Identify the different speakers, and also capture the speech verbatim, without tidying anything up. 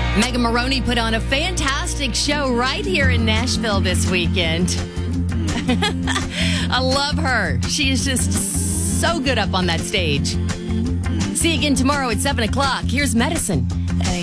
Speaker 1: Megan Maroney put on a fantastic show right here in Nashville this weekend. I love her. She is just so good up on that stage. See you again tomorrow at seven o'clock. Here's Medicine.